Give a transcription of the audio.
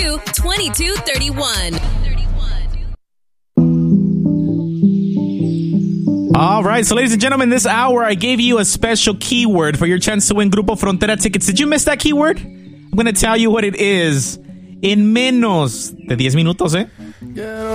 2231. All right, so ladies and gentlemen, this hour I gave you a special keyword for your chance to win Grupo Frontera tickets. Did you miss that keyword? I'm going to tell you what it is in menos de 10 minutos,